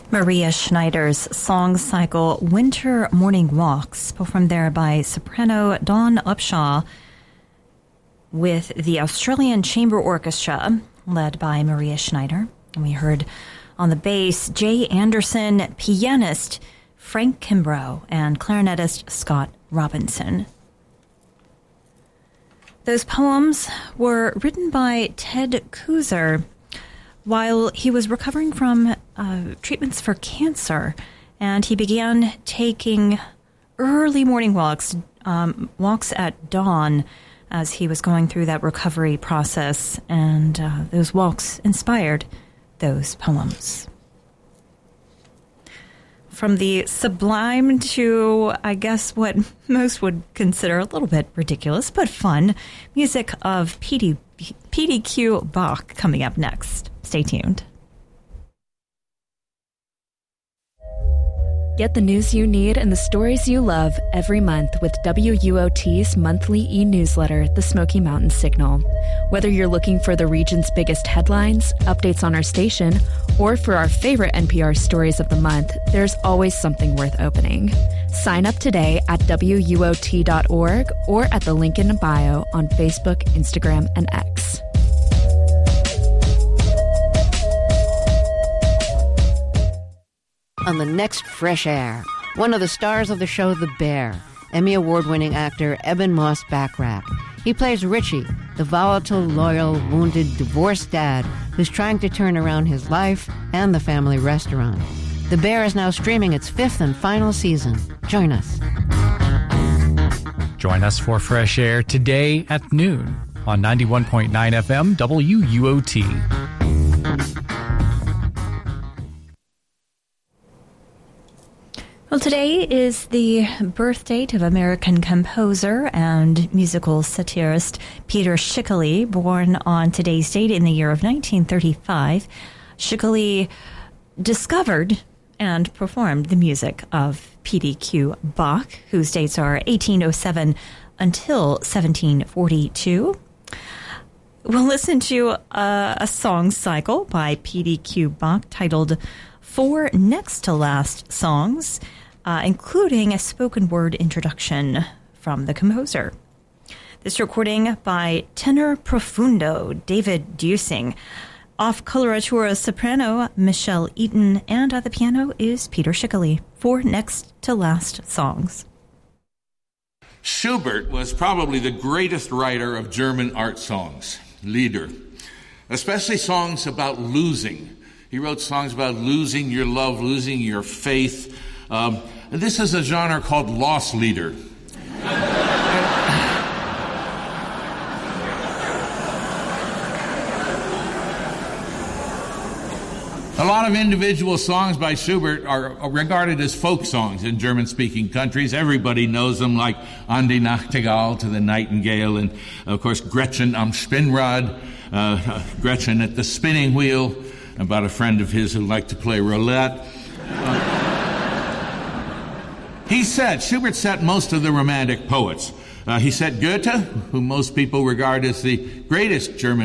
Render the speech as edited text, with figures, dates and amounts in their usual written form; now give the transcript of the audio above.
Maria Schneider's song cycle Winter Morning Walks, performed there by soprano Dawn Upshaw with the Australian Chamber Orchestra, led by Maria Schneider. And we heard on the bass Jay Anderson, pianist Frank Kimbrough, and clarinetist Scott Robinson. Those poems were written by Ted Kuzer while he was recovering from treatments for cancer, and he began taking early morning walks at dawn as he was going through that recovery process, and those walks inspired those poems. From the sublime to, I guess, what most would consider a little bit ridiculous but fun, music of PDQ Bach coming up next. Stay tuned. Get the news you need and the stories you love every month with WUOT's monthly e-newsletter, The Smoky Mountain Signal. Whether you're looking for the region's biggest headlines, updates on our station, or for our favorite NPR stories of the month, there's always something worth opening. Sign up today at WUOT.org or at the link in the bio on Facebook, Instagram, and X. On the next Fresh Air, one of the stars of the show The Bear, Emmy Award-winning actor Eben Moss Backrack. He plays Richie, the volatile, loyal, wounded, divorced dad who's trying to turn around his life and the family restaurant. The Bear is now streaming its 5th and final season. Join us. Join us for Fresh Air today at noon on 91.9 FM WUOT. Well, today is the birth date of American composer and musical satirist Peter Schickele, born on today's date in the year of 1935. Schickele discovered and performed the music of PDQ Bach, whose dates are 1807 until 1742. We'll listen to a song cycle by PDQ Bach titled 4 Next to Last Songs, including a spoken word introduction from the composer. This recording by tenor profundo David Dusing. Off coloratura soprano Michelle Eaton, and at the piano is Peter Schickele. 4 Next to Last Songs. Schubert was probably the greatest writer of German art songs, Lieder, especially songs about losing. He wrote songs about losing your love, losing your faith. This is a genre called Loss Lieder. A lot of individual songs by Schubert are regarded as folk songs in German-speaking countries. Everybody knows them, like An die Nachtigall, to the nightingale, and of course Gretchen am Spinnrad, Gretchen at the spinning wheel, about a friend of his who liked to play roulette. Schubert set most of the Romantic poets. He set Goethe, who most people regard as the greatest German